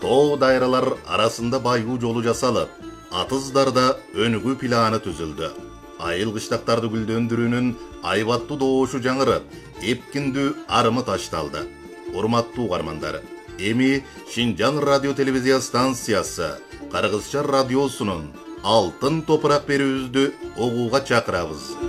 Too dayralar arasında baygu jolu jasalып, atızdarda önügü planı tüzüldü. Ayıl kışlaktарды güldöndürünün aybatты doğuşu жаңырып, епкіндü arımı taştaldı. Урматтуу угармандар, эми Шинжаң радио телевизия станциясы Кыргызча радиосунун алтын топурак берүүбүздү угууга чакырабыз.